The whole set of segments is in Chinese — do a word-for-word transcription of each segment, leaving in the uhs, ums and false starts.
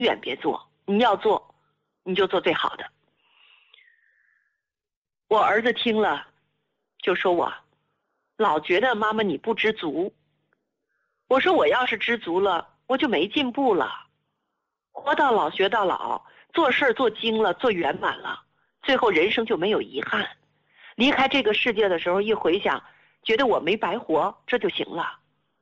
远别做，你要做你就做最好的。我儿子听了就说我老觉得妈妈你不知足。我说我要是知足了我就没进步了，活到老学到老，做事做精了，做圆满了，最后人生就没有遗憾。离开这个世界的时候一回想，觉得我没白活，这就行了。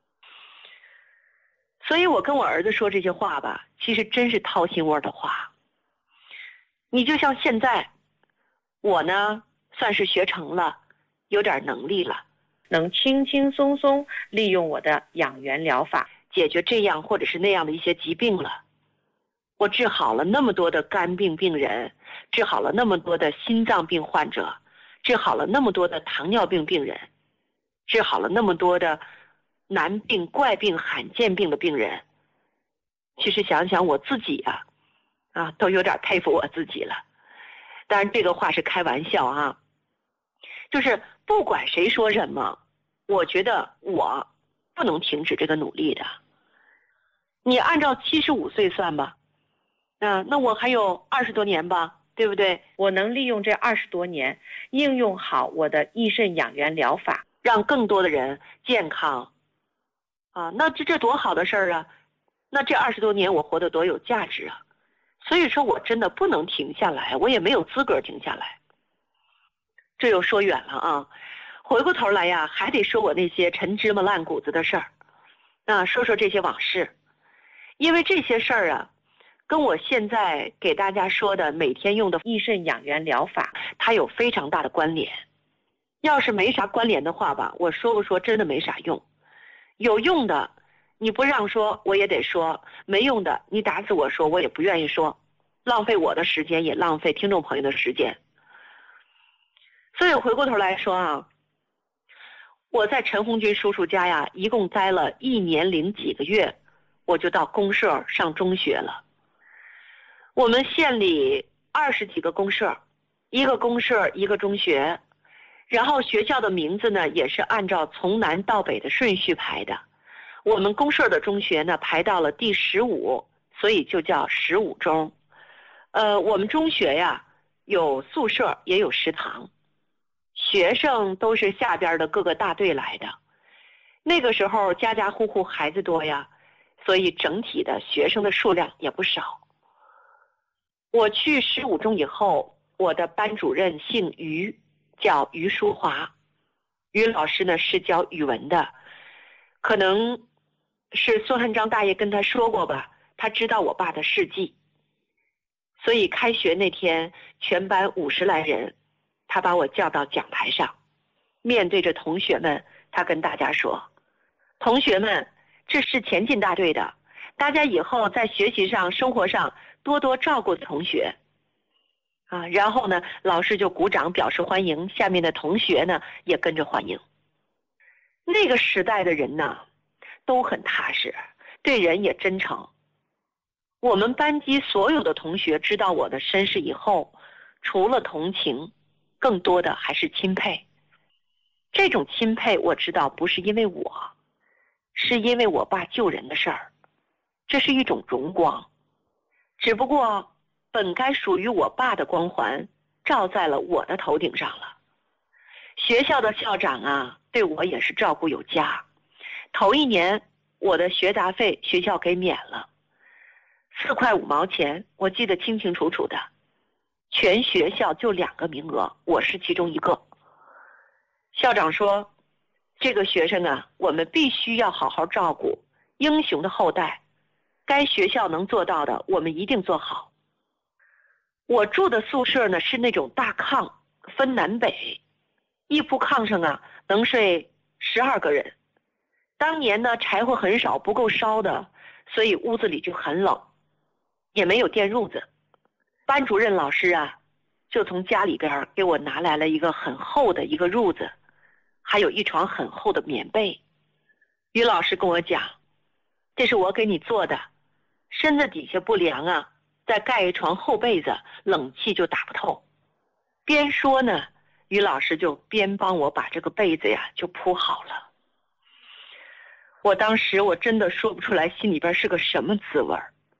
所以我跟我儿子说这些话吧，其实真是掏心窝的话。你就像现在我呢算是学成了，有点能力了， 能轻轻松松利用我的养元疗法解决这样或者是那样的一些疾病了。我治好了那么多的肝病病人，治好了那么多的心脏病患者，治好了那么多的糖尿病病人，治好了那么多的难病怪病罕见病的病人。其实想想我自己啊啊都有点佩服我自己了。当然这个话是开玩笑啊，就是不管谁说什么，我觉得我不能停止这个努力的。你按照七十五岁算吧，啊，那我还有二十多年吧，对不对？ 我能利用这二十多年，应用好我的益肾养元疗法， 让更多的人健康，啊，那这这多好的事儿啊！那这二十多年我活得多有价值啊！所以说我真的不能停下来，我也没有资格停下来。这又说远了啊，回过头来呀，还得说我那些陈芝麻烂谷子的事儿，啊，说说这些往事，因为这些事儿啊，跟我现在给大家说的每天用的益肾养元疗法， 它有非常大的关联。要是没啥关联的话吧，我说不说真的没啥用。有用的你不让说我也得说，没用的你打死我说我也不愿意说，浪费我的时间也浪费听众朋友的时间。所以回过头来说啊，我在陈红军叔叔家呀，一共待了一年零几个月，我就到公社上中学了。我们县里二十几个公社，一个公社一个中学，然后学校的名字呢也是按照从南到北的顺序排的。我们公社的中学呢排到了第十五，所以就叫十五中。呃，我们中学呀有宿舍也有食堂，学生都是下边的各个大队来的。那个时候家家户户孩子多呀，所以整体的学生的数量也不少。我去十五中以后，我的班主任姓于，叫于淑华。于老师呢是教语文的，可能是孙汉章大爷跟他说过吧，他知道我爸的事迹。所以开学那天全班五十来人，他把我叫到讲台上，面对着同学们，他跟大家说，同学们，这是前进大队的，大家以后在学习上生活上多多照顾同学啊。然后呢老师就鼓掌表示欢迎，下面的同学呢也跟着欢迎。那个时代的人呢都很踏实，对人也真诚。我们班级所有的同学知道我的身世以后，除了同情，更多的还是钦佩。这种钦佩我知道不是因为我，是因为我爸救人的事儿，这是一种荣光。只不过本该属于我爸的光环照在了我的头顶上了。学校的校长啊对我也是照顾有加，头一年我的学杂费学校给免了，四块五毛钱，我记得清清楚楚的。全学校就两个名额，我是其中一个。校长说，这个学生啊，我们必须要好好照顾，英雄的后代，该学校能做到的，我们一定做好。我住的宿舍呢是那种大炕，分南北，一铺炕上啊能睡十二个人。当年呢柴火很少，不够烧的，所以屋子里就很冷，也没有电褥子。班主任老师啊就从家里边给我拿来了一个很厚的一个褥子，还有一床很厚的棉被。于老师跟我讲，这是我给你做的，身子底下不凉啊，再盖一床厚被子，冷气就打不透。边说呢，于老师就边帮我把这个被子呀就铺好了。我当时我真的说不出来心里边是个什么滋味儿。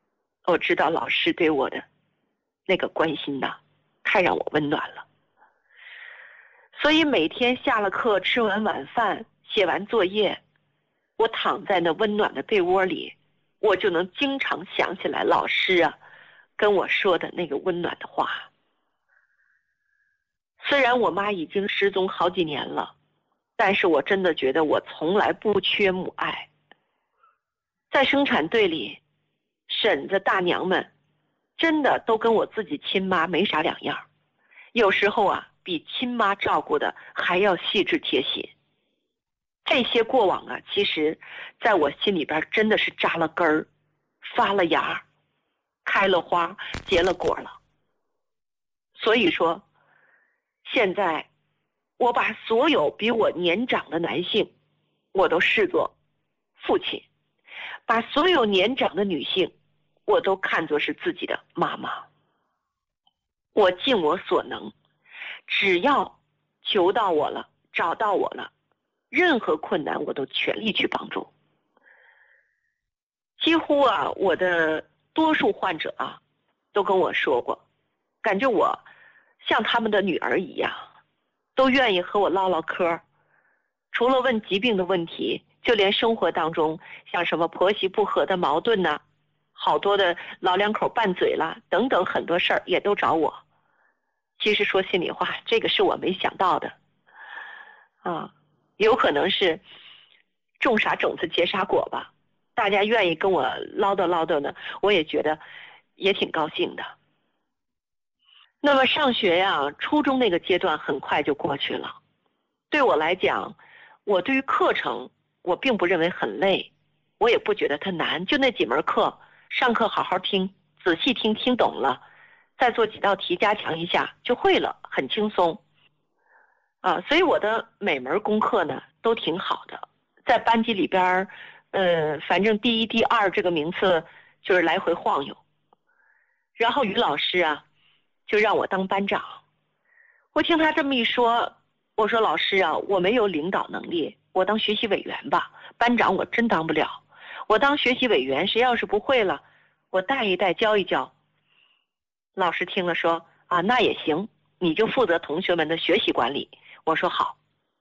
我知道老师对我的那个关心呐，太让我温暖了。所以每天下了课，吃完晚饭，写完作业，我躺在那温暖的被窝里，我就能经常想起来老师啊跟我说的那个温暖的话。虽然我妈已经失踪好几年了，但是我真的觉得我从来不缺母爱。在生产队里，婶子大娘们真的都跟我自己亲妈没啥两样，有时候啊比亲妈照顾的还要细致贴心。这些过往啊，其实在我心里边真的是扎了根儿，发了芽，开了花，结了果了。所以说现在我把所有比我年长的男性我都视作父亲，把所有年长的女性我都看作是自己的妈妈。我尽我所能，只要求到我了，找到我了，任何困难我都全力去帮助。几乎啊，我的多数患者啊都跟我说过，感觉我像他们的女儿一样，都愿意和我唠唠嗑。除了问疾病的问题，就连生活当中像什么婆媳不和的矛盾呐、啊，好多的老两口拌嘴了等等很多事儿也都找我。其实说心里话，这个是我没想到的啊，有可能是种啥种子结啥果吧。大家愿意跟我唠叨唠叨呢，我也觉得也挺高兴的。那么上学呀，初中那个阶段很快就过去了。对我来讲，我对于课程我并不认为很累，我也不觉得它难，就那几门课，上课好好听，仔细听，听懂了，再做几道题加强一下就会了，很轻松啊。所以我的每门功课呢都挺好的，在班级里边呃，反正第一第二这个名次就是来回晃悠。然后于老师啊就让我当班长。我听他这么一说，我说老师啊，我没有领导能力，我当学习委员吧，班长我真当不了。我当学习委员，谁要是不会了，我带一带教一教。老师听了说啊，那也行，你就负责同学们的学习管理。我说好。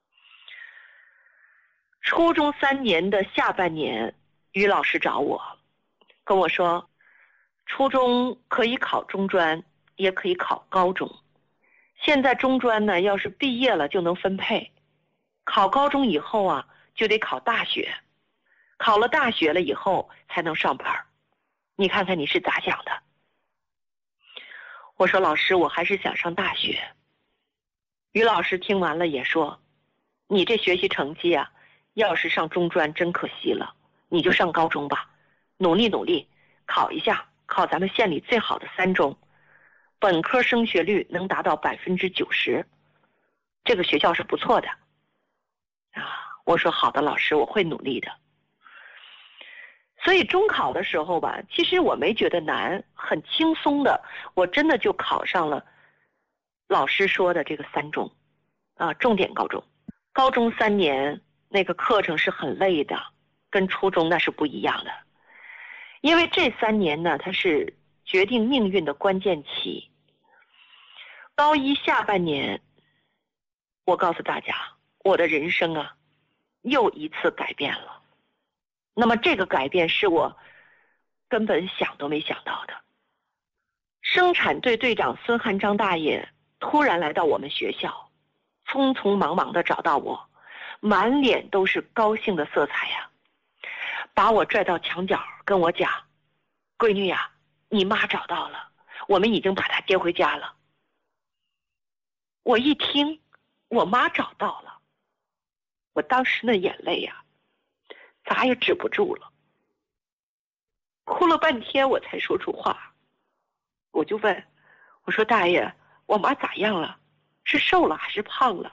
初中三年的下半年，于老师找我跟我说，初中可以考中专，也可以考高中。现在中专呢，要是毕业了就能分配，考高中以后啊，就得考大学，考了大学了以后才能上班。你看看你是咋想的？我说老师，我还是想上大学。于老师听完了也说，你这学习成绩啊，要是上中专真可惜了，你就上高中吧，努力努力，考一下，考咱们县里最好的三中，本科升学率能达到百分之九十，这个学校是不错的啊。我说好的，老师，我会努力的。所以中考的时候吧，其实我没觉得难，很轻松的，我真的就考上了老师说的这个三中啊，重点高中。高中三年那个课程是很累的，跟初中那是不一样的。因为这三年呢，它是决定命运的关键期。高一下半年，我告诉大家，我的人生啊，又一次改变了。那么这个改变是我根本想都没想到的。生产队队长孙汉章大爷突然来到我们学校，匆匆忙忙地找到我，满脸都是高兴的色彩呀，把我拽到墙角跟我讲，闺女呀，你妈找到了，我们已经把她接回家了。我一听我妈找到了，我当时那眼泪呀咋也止不住了，哭了半天我才说出话。我就问，我说大爷，我妈咋样了？是瘦了还是胖了？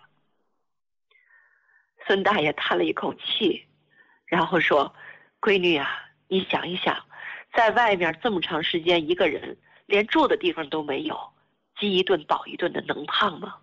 孙大爷叹了一口气，然后说，闺女啊，你想一想，在外面这么长时间一个人，连住的地方都没有，饥一顿饱一顿的，能胖吗？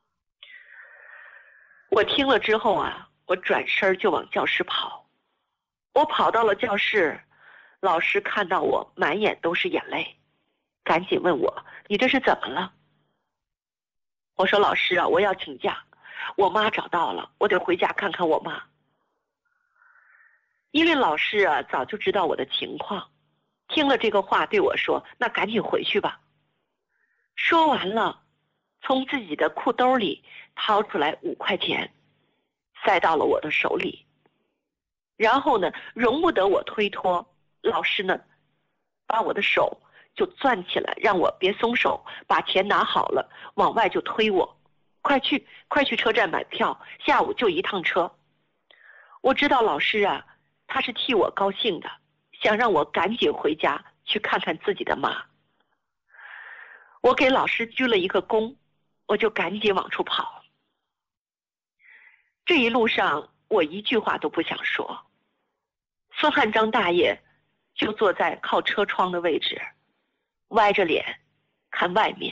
我听了之后啊，我转身就往教室跑。我跑到了教室， 老师看到我满眼都是眼泪，赶紧问我：“你这是怎么了？”我说：“老师啊，我要请假，我妈找到了，我得回家看看我妈。”因为老师啊早就知道我的情况，听了这个话对我说：“那赶紧回去吧。”说完了，从自己的裤兜里掏出来五块钱，塞到了我的手里。然后呢，容不得我推脱，老师呢，把我的手就攥起来，让我别松手，把钱拿好了，往外就推我：“快去，快去车站买票，下午就一趟车。”我知道老师啊，他是替我高兴的，想让我赶紧回家去看看自己的妈。我给老师鞠了一个躬，我就赶紧往出跑。这一路上我一句话都不想说。孙汉章大爷就坐在靠车窗的位置，歪着脸看外面。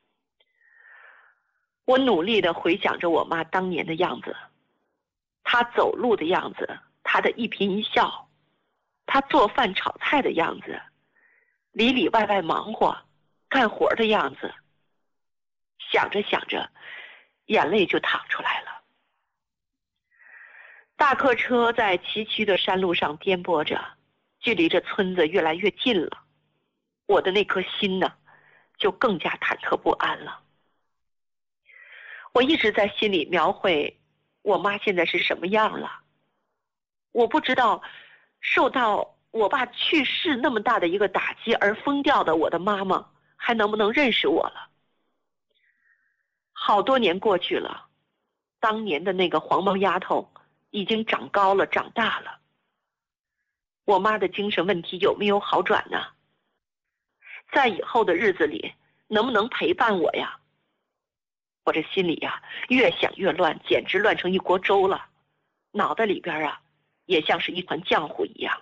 我努力地回想着我妈当年的样子，她走路的样子，她的一颦一笑，她做饭炒菜的样子，里里外外忙活干活的样子。想着想着，眼泪就淌出来了。大客车在崎岖的山路上颠簸着，距离这村子越来越近了。我的那颗心呢，就更加忐忑不安了。我一直在心里描绘我妈现在是什么样了。我不知道受到我爸去世那么大的一个打击而疯掉的我的妈妈还能不能认识我了。好多年过去了，当年的那个黄毛丫头已经长高了，长大了。我妈的精神问题有没有好转呢？在以后的日子里能不能陪伴我呀？我这心里呀越想越乱，简直乱成一锅粥了。脑袋里边啊也像是一团浆糊一样。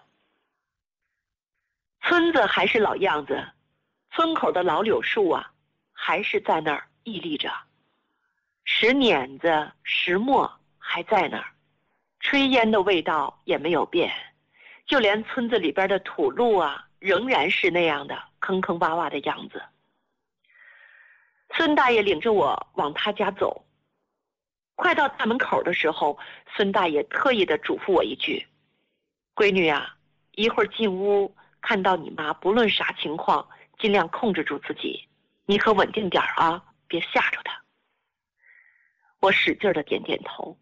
村子还是老样子，村口的老柳树啊还是在那儿屹立着，石碾子石磨还在那儿，炊烟的味道也没有变，就连村子里边的土路啊仍然是那样的坑坑洼洼的样子。孙大爷领着我往他家走，快到大门口的时候，孙大爷特意的嘱咐我一句：“闺女啊，一会儿进屋看到你妈，不论啥情况尽量控制住自己，你可稳定点啊，别吓着她。”我使劲的点点头。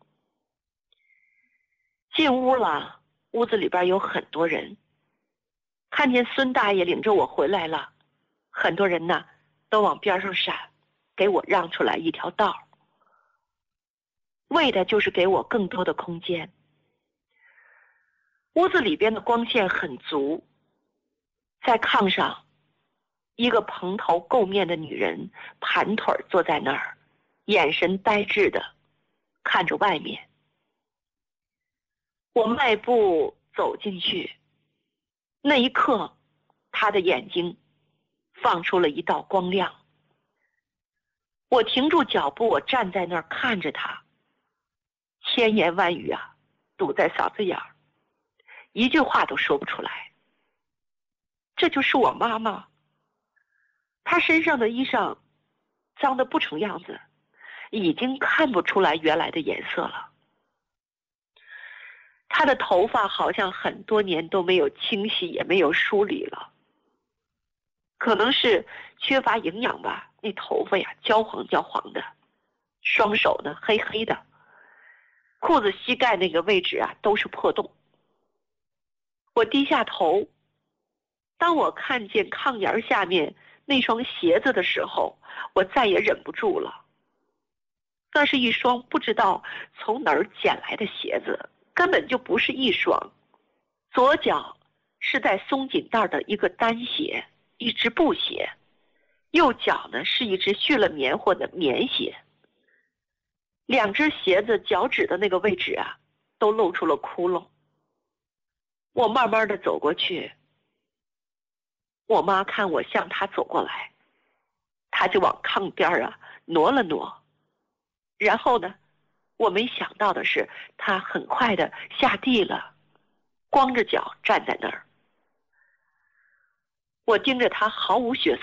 进屋了，屋子里边有很多人。看见孙大爷领着我回来了，很多人呢都往边上闪，给我让出来一条道，为的就是给我更多的空间。屋子里边的光线很足，在炕上，一个蓬头垢面的女人盘腿坐在那儿，眼神呆滞的看着外面。我迈步走进去，那一刻，她的眼睛放出了一道光亮。我停住脚步，我站在那儿看着她，千言万语啊堵在嗓子眼儿，一句话都说不出来。这就是我妈妈。她身上的衣裳脏得不成样子，已经看不出来原来的颜色了。她的头发好像很多年都没有清洗，也没有梳理了，可能是缺乏营养吧，那头发呀焦黄焦黄的，双手呢黑黑的，裤子膝盖那个位置啊都是破洞。我低下头，当我看见炕沿下面那双鞋子的时候，我再也忍不住了。那是一双不知道从哪儿捡来的鞋子，根本就不是一双。左脚是带松紧带的一个单鞋，一只布鞋，右脚呢是一只续了棉花的棉鞋。两只鞋子脚趾的那个位置啊都露出了窟窿。我慢慢的走过去，我妈看我向她走过来，她就往炕边啊挪了挪。然后呢，我没想到的是，她很快的下地了，光着脚站在那儿。 我盯着他毫无血色。